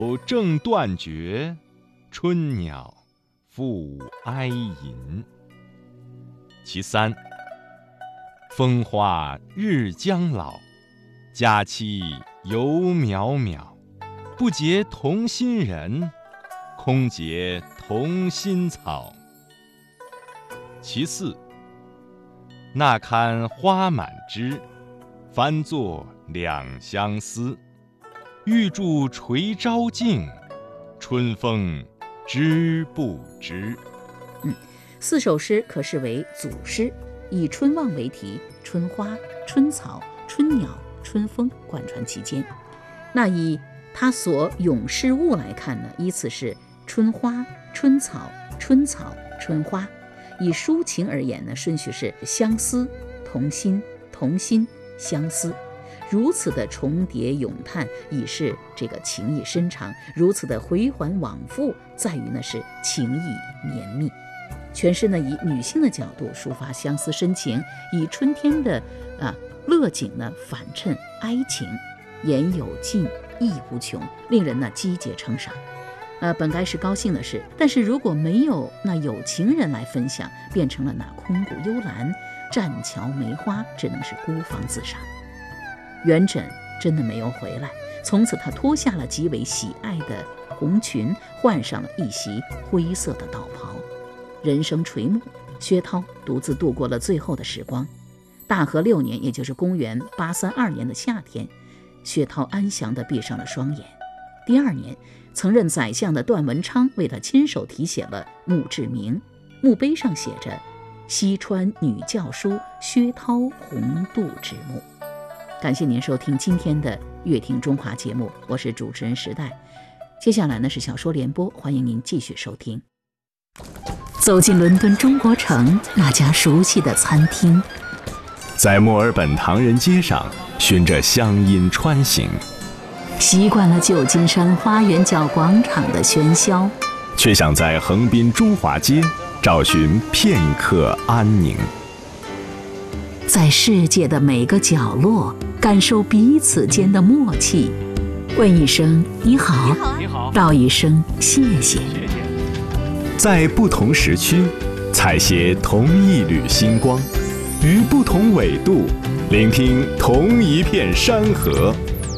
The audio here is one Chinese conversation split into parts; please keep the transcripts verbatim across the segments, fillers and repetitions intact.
正断绝，春鸟复哀吟。其三，风花日将老，佳期犹渺渺。不结同心人，空结同心草。其四，那堪花满枝，翻作两相思。玉柱垂朝镜，春风知不知？ 嗯，四首诗可视为组诗，以春望为题，春花、春草、春鸟、春风贯穿其间。那以他所咏诗物来看呢，依次是春花、春草、春草、春花。以抒情而言呢，顺序是相思、同心、同心、相思。如此的重叠咏叹，已是这个情意深长；如此的回环往复，在于呢是情意绵密。全诗呢以女性的角度抒发相思深情，以春天的啊乐景呢反衬哀情，言有尽，意无穷，令人呢击节称赏。呃，本该是高兴的事，但是如果没有那有情人来分享，变成了那空谷幽兰、栈桥梅花，只能是孤芳自赏。元稹真的没有回来，从此他脱下了极为喜爱的红裙，换上了一袭灰色的道袍。人生垂暮，薛涛独自度过了最后的时光。大和六年，也就是公元八三二年的夏天，薛涛安详地闭上了双眼。第二年，曾任宰相的段文昌为他亲手题写了墓志铭，墓碑上写着西川女教书薛涛红度之墓。感谢您收听今天的乐听中华节目，我是主持人时代。接下来呢是小说联播，欢迎您继续收听。走进伦敦中国城那家熟悉的餐厅， 在墨尔本唐人街上循着乡音穿行， 习惯了旧金山花园角广场的喧嚣， 却想在横滨中华街找寻片刻安宁。 在世界的每个角落感受彼此间的默契，问一声你好， 你好， 道一声谢谢。 在不同时区采撷同一缕星光，于不同纬度聆听同一片山河。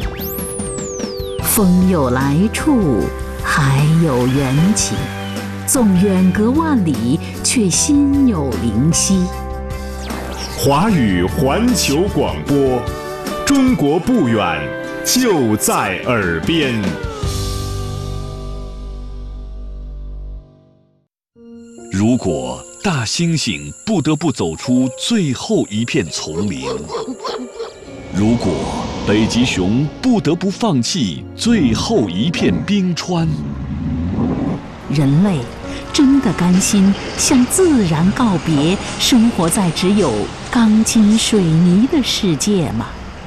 风有来处，海有缘起，纵远隔万里，却心有灵犀。 华语环球广播，中国不远，就在耳边。 如果大猩猩不得不走出最后一片丛林，如果北极熊不得不放弃最后一片冰川， 人类真的甘心向自然告别，生活在只有钢筋水泥的世界吗？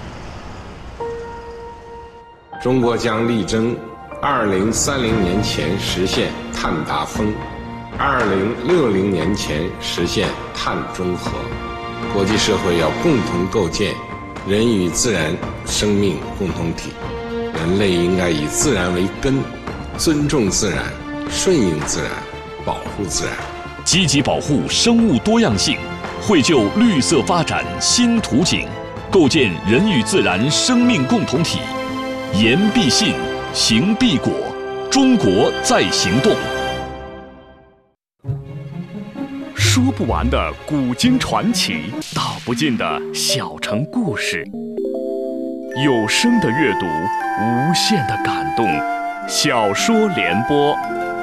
中国将力争二零三零年前实现碳达峰，二零六零年前实现碳中和。国际社会要共同构建人与自然生命共同体，人类应该以自然为根，尊重自然，顺应自然，保护自然， 积极保护生物多样性，绘就绿色发展新图景，构建人与自然生命共同体。言必信，行必果，中国在行动。说不完的古今传奇，道不尽的小城故事，有声的阅读，无限的感动。小说联播。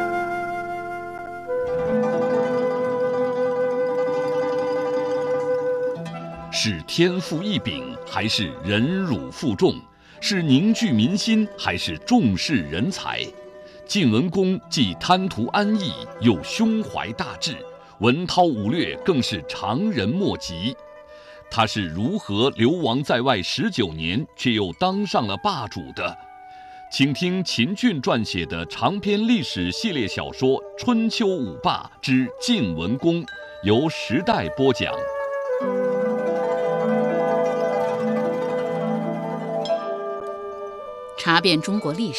是天赋异禀，还是忍辱负重？是凝聚民心，还是重视人才？晋文公既贪图安逸，又胸怀大志，文韬武略更是常人莫及。他是如何流亡在外十九年，却又当上了霸主的？请听秦俊撰写的长篇历史系列小说《春秋五霸之晋文公》，由时代播讲。 查遍中国历史，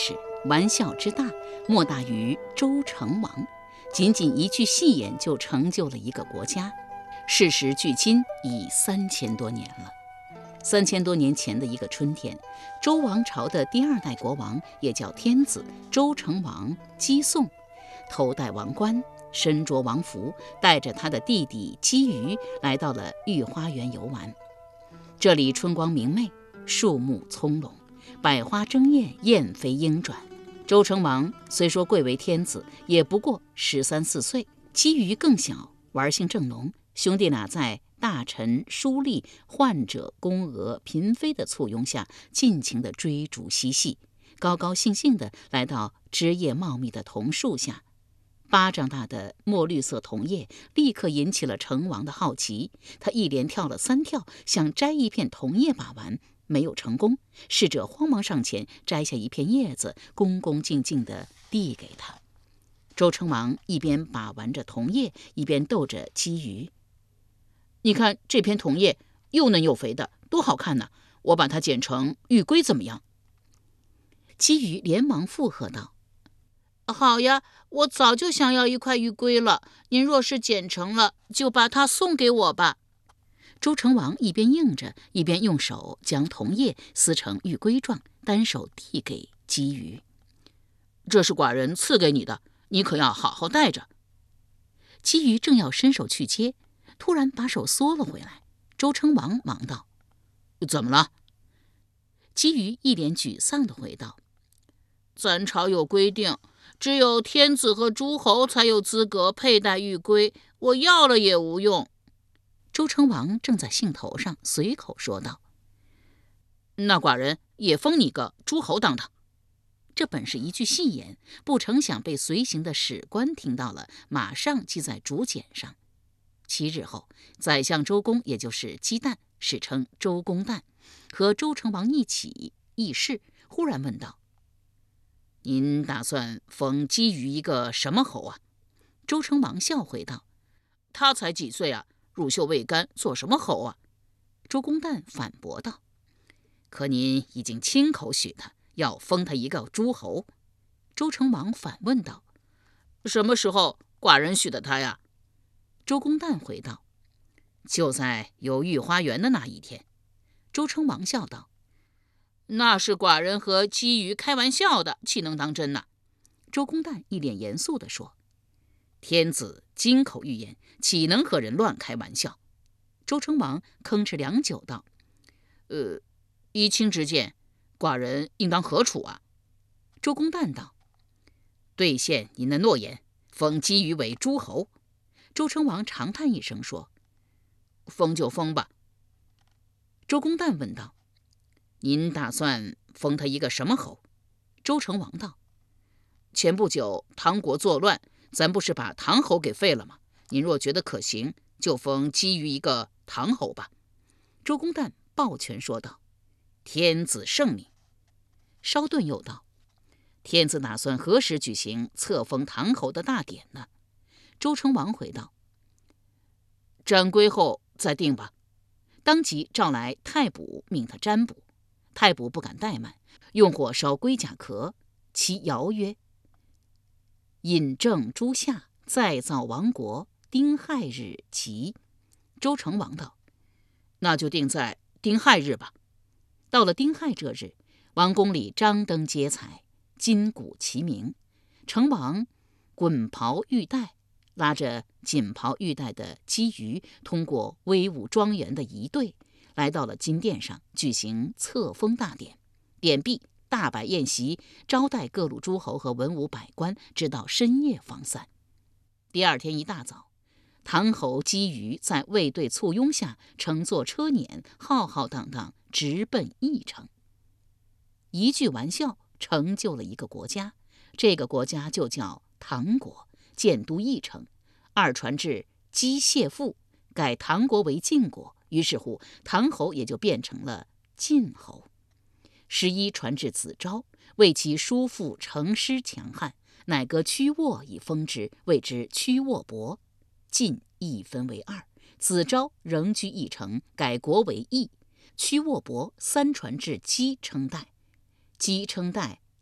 玩笑之大，莫大于周成王。仅仅一句戏言就成就了一个国家。事时距今已三千多年了。三千多年前的一个春天，周王朝的第二代国王，也叫天子，周成王姬诵，头戴王冠，身着王服，带着他的弟弟姬瑜来到了御花园游玩。这里春光明媚，树木葱茏，百花争艳，燕飞鹰转。周成王虽说贵为天子，也不过十三四岁，姬瑜更小，玩性正浓。兄弟俩在大臣、书吏、宦者、宫娥、嫔妃的簇拥下，尽情地追逐嬉戏，高高兴兴地来到枝叶茂密的桐树下。巴掌大的墨绿色桐叶立刻引起了成王的好奇，他一连跳了三跳，想摘一片桐叶把玩，没有成功。侍者慌忙上前摘下一片叶子，恭恭敬敬地递给他。周成王一边把玩着桐叶，一边逗着姬瑜：“你看这片桐叶又嫩又肥的，多好看呢！我把它剪成玉圭怎么样？”姬瑜连忙附和道：“好呀，我早就想要一块玉圭了。您若是剪成了，就把它送给我吧。”周成王一边应着，一边用手将桐叶撕成玉圭状，单手递给姬瑜：“这是寡人赐给你的，你可要好好带着。”姬瑜正要伸手去接，突然把手缩了回来。周成王忙道：“怎么了？”姬瑜一脸沮丧地回道：“咱朝有规定，只有天子和诸侯才有资格佩戴玉圭，我要了也无用。”周成王正在兴头上，随口说道：“那寡人也封你个诸侯当当。”这本是一句戏言，不成想被随行的史官听到了，马上记在竹简上。七日后，宰相周公，也就是姬旦，史称周公旦，和周成王一起议事，忽然问道：“您打算封姬瑜一个什么侯啊？”周成王笑回道：“他才几岁啊，乳臭未干，做什么侯啊？”周公旦反驳道：“可您已经亲口许他，要封他一个诸侯。”周成王反问道：“什么时候寡人许的他呀？”周公旦回道：“就在游御花园的那一天。”周成王笑道：“那是寡人和姬瑜开玩笑的，岂能当真呢？”周公旦一脸严肃地说：“天子金口玉言，岂能和人乱开玩笑？”周成王吭哧良久道：“呃，依卿之见，寡人应当何处啊？”周公旦道：“兑现您的诺言，封姬瑜为诸侯。”周成王长叹一声说：“封就封吧。”周公旦问道：“您打算封他一个什么侯？”周成王道：“前不久唐国作乱，咱不是把唐侯给废了吗？您若觉得可行，就封姬瑜一个唐侯吧。”周公旦抱拳说道：“天子圣明。”稍顿又道：“天子打算何时举行册封唐侯的大典呢？”周成王回道：“占归后再定吧。”当即召来太卜，命他占卜。太卜不敢怠慢，用火烧龟甲壳，其谣曰：“引正诸夏，再造王国，丁亥日吉。”周成王道：“那就定在丁亥日吧。”到了丁亥这日，王宫里张灯结彩，金鼓齐鸣。成王滚袍玉带，拉着锦袍玉带的姬瑜，通过威武庄严的仪队，来到了金殿上，举行册封大典。典毕，大摆宴席，招待各路诸侯和文武百官，直到深夜方散。第二天一大早，唐侯姬瑜在卫队簇拥下，乘坐车辇，浩浩荡荡直奔邺城。一句玩笑成就了一个国家，这个国家就叫唐国，建都邺城。二传至姬谢父，改唐国为晋国，于是乎唐侯也就变成了晋侯。十一传至子昭，为其叔父成师强悍，乃割屈沃以封之，谓之屈沃伯。晋一分为二，子昭仍居邺城，改国为邑。屈沃伯三传至姬称代，姬称代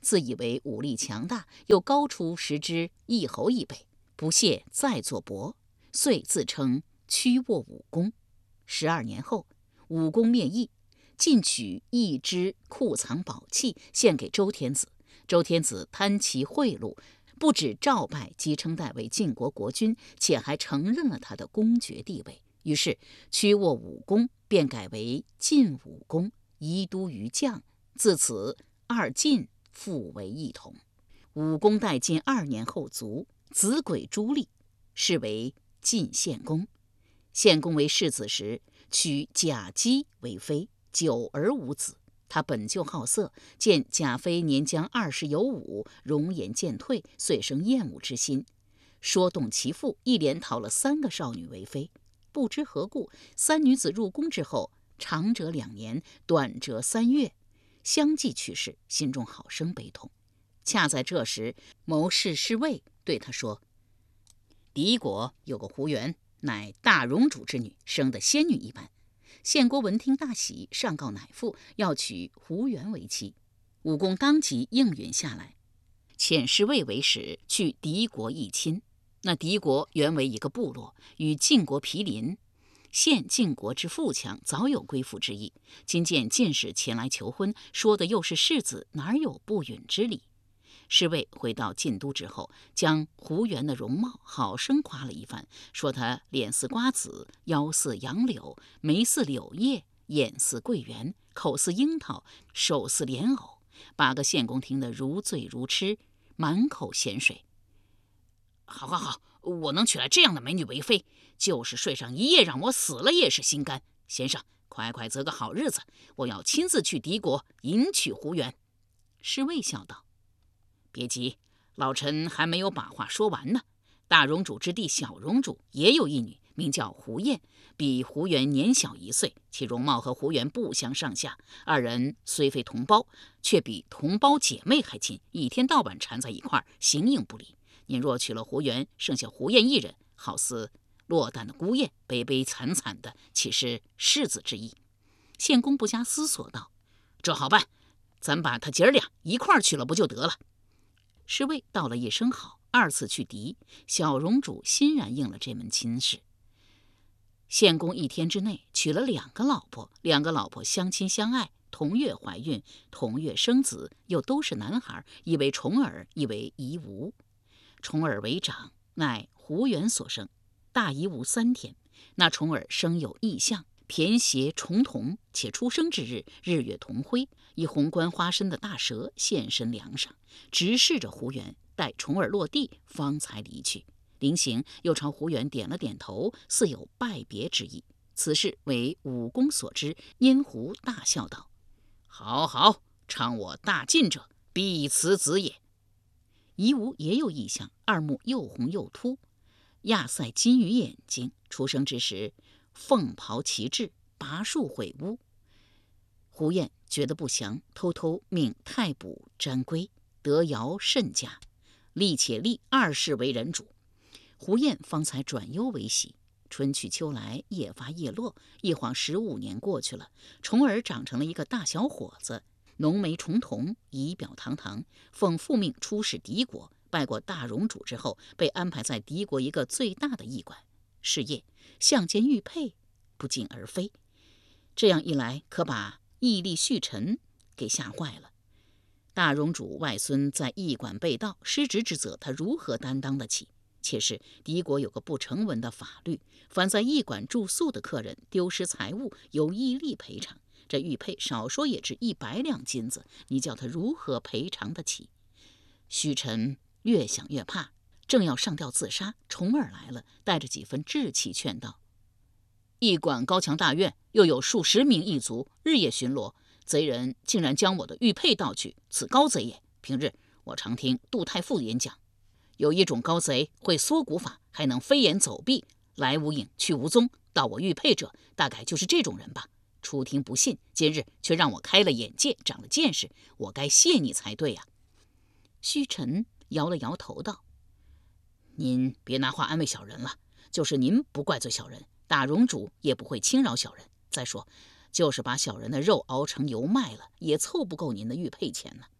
自以为武力强大，又高出时之义侯一辈，不屑再作伯，遂自称屈沃武公。十二年后，武公灭义，进取义之库藏宝器，献给周天子。周天子贪其贿赂，不止诏拜姬称代为晋国国君，且还承认了他的公爵地位。于是屈沃武公便改为晋武公，移都于绛。自此二晋复为一统。武公代晋二年后卒，子轨朱立，是为晋献公。献公为世子时，娶贾姬为妃，久而无子。他本就好色，见贾妃年将二十有五，容颜渐退，遂生厌恶之心，说动其父，一连讨了三个少女为妃。不知何故，三女子入宫之后，长者两年，短则三月，相继去世，心中好生悲痛。恰在这时，谋士侍卫对他说：“敌国有个胡元，乃大荣主之女，生得仙女一般。”献国闻听大喜，上告乃父，要娶胡元为妻。武公当即应允下来，遣侍卫为使，去敌国议亲。那敌国原为一个部落，与晋国毗邻，现晋国之富强，早有归附之意。今见晋使前来求婚，说的又是世子，哪有不允之理？侍卫回到晋都之后，将胡元的容貌好生夸了一番，说他脸似瓜子，腰似杨柳，眉似柳叶，眼似桂圆，口似樱桃，手似莲藕。八个献公听得如醉如痴，满口咸水。好好好，我能娶来这样的美女为妃，就是睡上一夜，让我死了也是心甘。先生，快快择个好日子，我要亲自去敌国迎娶胡元。侍卫笑道：“别急，老臣还没有把话说完呢。大荣主之弟小荣主也有一女，名叫胡燕，比胡元年小一岁，其容貌和胡元不相上下。二人虽非同胞，却比同胞姐妹还亲，一天到晚缠在一块儿，形影不离。您若娶了胡元，剩下胡燕一人，好似落单的孤雁，悲悲惨惨的，岂是世子之意？”献公不加思索道：“这好办，咱把他姐儿俩一块儿娶了不就得了？”侍卫道了一声好，二次去敌，小荣主欣然应了这门亲事。献公一天之内娶了两个老婆，两个老婆相亲相爱，同月怀孕，同月生子，又都是男孩，一为重耳，一为夷吾。重耳为长，乃胡元所生，大夷吾三天。那重耳生有异象，偏携重瞳，且出生之日，日月同辉，一红冠花身的大蛇现身梁上，直视着胡元，待重耳落地，方才离去。临行又朝胡元点了点头，似有拜别之意。此事为武公所知，因胡大笑道：“好好，称我大晋者，必此子也。”夷吾也有异象，二目又红又凸，亚塞金鱼眼睛，出生之时凤袍旗帜，拔树毁屋。胡燕觉得不祥，偷偷命太卜占龟，得尧甚佳，立且立二世为人主。胡燕方才转忧为喜。春去秋来，夜发夜落，一晃十五年过去了，重耳长成了一个大小伙子，浓眉重瞳，仪表堂堂，奉父命出使敌国，拜过大荣主之后，被安排在敌国一个最大的驿馆。是夜，相见玉佩，不胫而飞。这样一来，可把义吏胥臣给吓坏了。大荣主外孙在驿馆被盗，失职之责，他如何担当得起？且是敌国有个不成文的法律，凡在驿馆住宿的客人丢失财物，由义吏赔偿。这玉佩少说也值一百两金子，你叫他如何赔偿得起？胥臣越想越怕，正要上吊自杀，重耳来了，带着几分志气劝道：“驿馆高墙大院，又有数十名驿卒日夜巡逻，贼人竟然将我的玉佩盗去，此高贼也。平日我常听杜太傅演讲，有一种高贼会缩骨法，还能飞檐走壁，来无影去无踪，盗我玉佩者，大概就是这种人吧。初听不信，今日却让我开了眼界，长了见识，我该谢你才对呀。”胥臣摇了摇头道：“您别拿话安慰小人了，就是您不怪罪小人，大荣主也不会轻饶小人。再说，就是把小人的肉熬成油卖了，也凑不够您的玉佩钱呢。”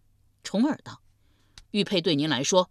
重耳道：玉佩对您来说